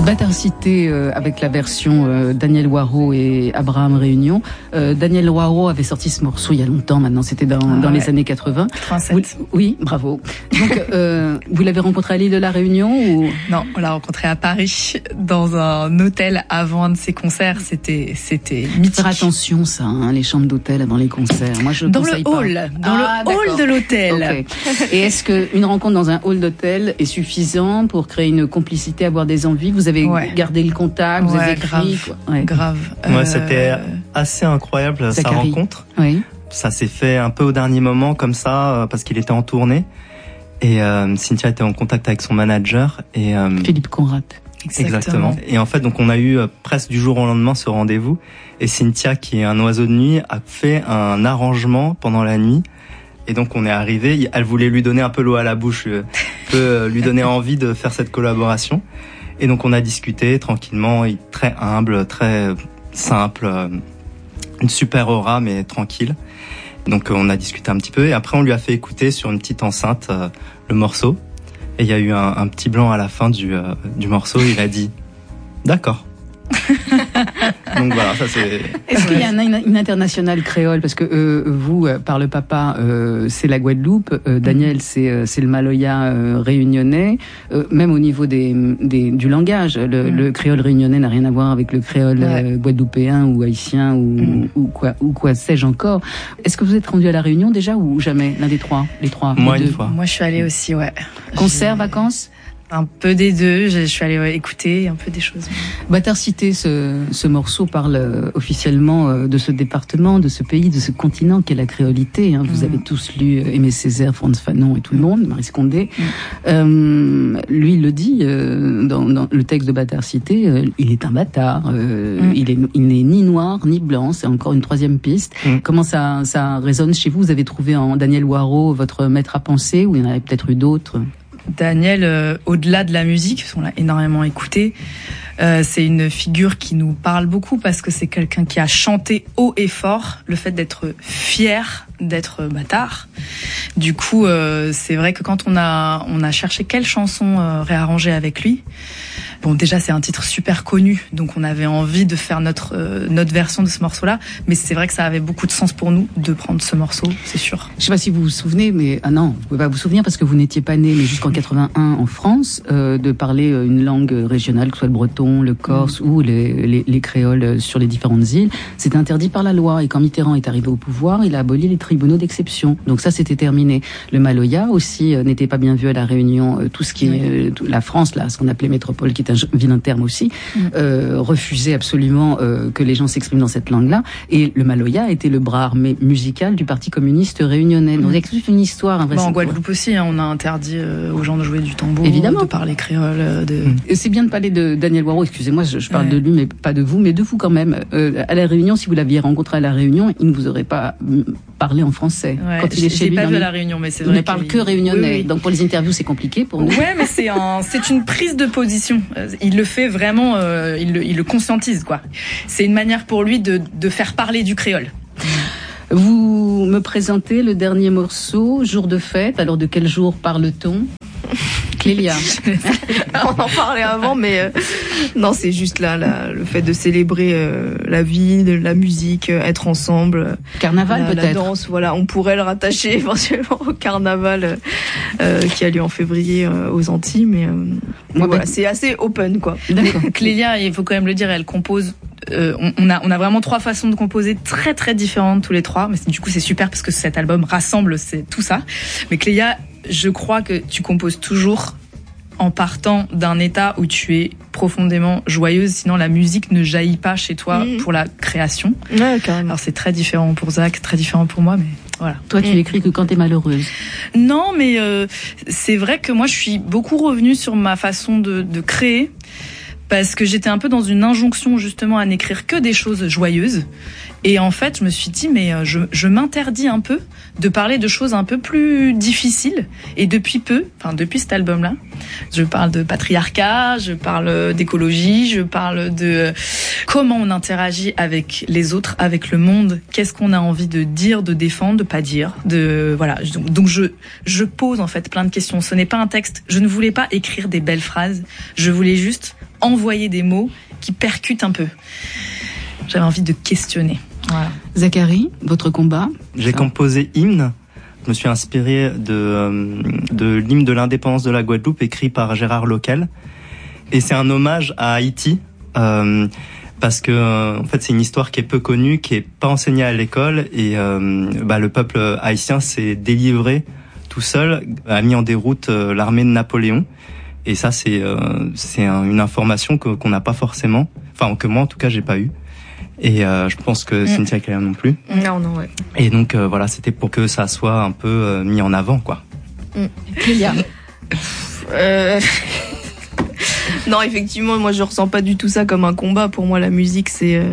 Bâtard Cité avec la version Daniel Waro et Abraham Réunion. Daniel Waro avait sorti ce morceau il y a longtemps maintenant, c'était dans les années 80. 87. Oui, bravo. Donc vous l'avez rencontré à l'île de la Réunion ou... Non, on l'a rencontré à Paris dans un hôtel avant un de ses concerts. C'était mythique. Faire attention ça, hein, les chambres d'hôtel avant les concerts. Moi je dans conseille le hall, pas. dans le hall de l'hôtel. Okay. Et est-ce qu'une rencontre dans un hall d'hôtel est suffisant pour créer une complicité, avoir des envies? Vous avez gardé le contact, vous avez écrit grave. C'était assez incroyable sa rencontre. Oui. Ça s'est fait un peu au dernier moment comme ça parce qu'il était en tournée et Cynthia était en contact avec son manager et Philippe Conrad. Exactement. Et en fait, donc on a eu presque du jour au lendemain ce rendez-vous. Et Cynthia, qui est un oiseau de nuit, a fait un arrangement pendant la nuit. Et donc on est arrivé. Elle voulait lui donner un peu l'eau à la bouche, lui donner envie de faire cette collaboration. Et donc on a discuté tranquillement, très humble, très simple, une super aura mais tranquille. Donc on a discuté un petit peu et après on lui a fait écouter sur une petite enceinte le morceau. Et il y a eu un petit blanc à la fin du morceau. Il a dit d'accord. Donc voilà, ça c'est. Est-ce qu'il y a une internationale créole parce que vous par le papa c'est la Guadeloupe, Daniel c'est le Maloya réunionnais, même au niveau du langage, le créole réunionnais n'a rien à voir avec le créole guadeloupéen ou haïtien ou quoi sais-je encore. Est-ce que vous êtes rendu à la Réunion déjà ou jamais, l'un des trois, les trois? Moi une fois. Moi je suis allée aussi, Concert, vacances? Un peu des deux, je suis allée écouter un peu des choses. Bâtard Cité, ce morceau parle officiellement de ce département, de ce pays, de ce continent qu'est la créolité. Hein. Vous avez tous lu Aimé Césaire, Frantz Fanon et tout le monde, Maurice Condé. Lui, il le dit dans le texte de Bâtard Cité, il est un bâtard. Il n'est ni noir ni blanc. C'est encore une troisième piste. Comment ça résonne chez vous? Vous avez trouvé en Daniel Waro votre maître à penser ou il y en avait peut-être eu d'autres? Daniel, au-delà de la musique, on l'a énormément écouté, c'est une figure qui nous parle beaucoup parce que c'est quelqu'un qui a chanté haut et fort le fait d'être fier d'être bâtard. Du coup, c'est vrai que quand on a cherché quelle chanson réarranger avec lui, bon, déjà c'est un titre super connu, donc on avait envie de faire notre version de ce morceau-là, mais c'est vrai que ça avait beaucoup de sens pour nous de prendre ce morceau, c'est sûr. Je sais pas si vous vous souvenez, mais non, vous pouvez pas vous souvenir parce que vous n'étiez pas né, mais jusqu'en 81 en France, de parler une langue régionale, que ce soit le breton, le corse ou les créoles sur les différentes îles, c'était interdit par la loi. Et quand Mitterrand est arrivé au pouvoir, il a aboli les tribunaux d'exception. Donc ça, c'était terminé. Le Maloya aussi n'était pas bien vu à la Réunion. Tout ce qui est la France, là, ce qu'on appelait métropole, qui est un vilain terme aussi, refusait absolument que les gens s'expriment dans cette langue-là. Et le Maloya était le bras armé musical du Parti communiste réunionnais. Donc il y a toute une histoire. En Guadeloupe aussi, on a interdit aux gens de jouer du tambour, évidemment, de parler créole. C'est bien de parler de Daniel Waro. Excusez-moi, je parle de lui, mais pas de vous, mais de vous quand même. À la Réunion, si vous l'aviez rencontré à la Réunion, il ne vous aurait pas parlé en français. Quand il est chez lui, pas vu à la Réunion, mais c'est vrai. Il ne parle que réunionnais. Oui. Donc pour les interviews, c'est compliqué pour nous. Ouais, mais c'est une prise de position. Il le fait vraiment, il le conscientise, quoi. C'est une manière pour lui de faire parler du créole. Vous me présentez le dernier morceau, Jour de fête. Alors de quel jour parle-t-on? Clélia. On en parlait avant, mais non, c'est juste le fait de célébrer la vie, de la musique, être ensemble. Carnaval peut-être. La danse, voilà, on pourrait le rattacher éventuellement au carnaval qui a lieu en février aux Antilles, mais voilà, c'est assez open, quoi. Clélia, il faut quand même le dire, elle compose. On a vraiment trois façons de composer très très différentes tous les trois, mais du coup c'est super parce que cet album rassemble tout ça. Mais Clélia, je crois que tu composes toujours en partant d'un état où tu es profondément joyeuse, sinon la musique ne jaillit pas chez toi pour la création. Ouais, carrément. Alors c'est très différent pour Zach, très différent pour moi, mais voilà. Toi tu écris que quand t'es malheureuse. Non, mais c'est vrai que moi je suis beaucoup revenue sur ma façon de créer. Parce que j'étais un peu dans une injonction justement à n'écrire que des choses joyeuses. Et en fait, je me suis dit, mais je m'interdis un peu de parler de choses un peu plus difficiles. Et depuis cet album-là, je parle de patriarcat, je parle d'écologie, je parle de comment on interagit avec les autres, avec le monde, qu'est-ce qu'on a envie de dire, de défendre, de pas dire, voilà. Donc je pose en fait plein de questions. Ce n'est pas un texte. Je ne voulais pas écrire des belles phrases. Je voulais juste envoyer des mots qui percutent un peu. J'avais envie de questionner. Voilà. Zachary, votre combat? J'ai composé Hymne. Je me suis inspiré de l'hymne de l'indépendance de la Guadeloupe écrit par Gérard Local. Et c'est un hommage à Haïti, parce que en fait c'est une histoire qui est peu connue, qui est pas enseignée à l'école, et le peuple haïtien s'est délivré tout seul, a mis en déroute l'armée de Napoléon. Et ça c'est une information qu'on n'a pas forcément, enfin que moi en tout cas j'ai pas eu. Et je pense que Cynthia et Claire non plus. Non, ouais. Et donc voilà, c'était pour que ça soit un peu mis en avant, quoi. Clélia. Non, effectivement, moi je ressens pas du tout ça comme un combat. Pour moi, la musique c'est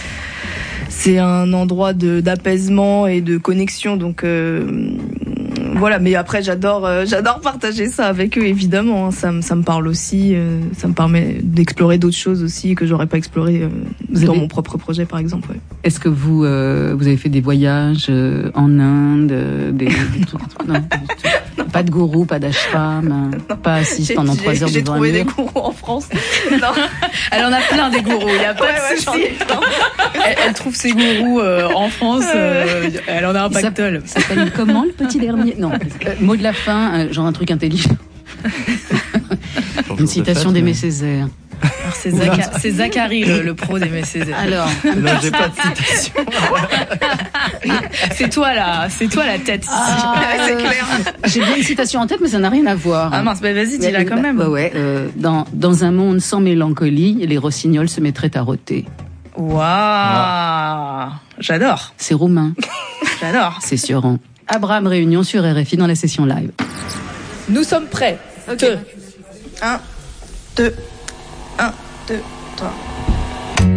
un endroit d'apaisement et de connexion. Donc voilà, mais après j'adore partager ça avec eux, évidemment. Ça me parle aussi, ça me permet d'explorer d'autres choses aussi que j'aurais pas exploré dans mon propre projet, par exemple. Ouais. Est-ce que vous avez fait des voyages en Inde, des trucs, non, pas de gourou, pas d'ashram, pas assise pendant 3 heures J'ai devant trouvé un des mur. gourous en France. Non. Elle en a plein des gourous, il y a pas de souci. Elle trouve ses gourous en France, elle en a un pactole. Ça s'appelle comment le petit dernier? Non, mot de la fin, genre un truc intelligent. Une citation d'Aimé Césaire. Alors c'est Zachary le pro d'Aimé Césaire. Alors, Non, j'ai pas de citation. c'est toi la tête. C'est clair. j'ai bien une citation en tête, mais ça n'a rien à voir. Ah mince, bah vas-y, dis-la quand même. Dans un monde sans mélancolie, les rossignols se mettraient à rôter. Waouh, j'adore. C'est roumain. J'adore. C'est Sioran. Abraham Réunion sur RFI dans la session live. Nous sommes prêts. Ok. 1, 2, 1, 2, 3.